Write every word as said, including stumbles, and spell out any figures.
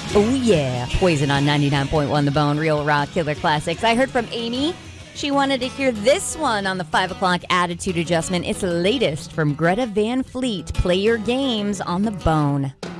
Oh, yeah. Poison on ninety-nine point one The Bone, Real Rock Killer Classics. I heard from Amy. She wanted to hear this one on the five o'clock Attitude Adjustment. It's the latest from Greta Van Fleet. Play your games on The Bone.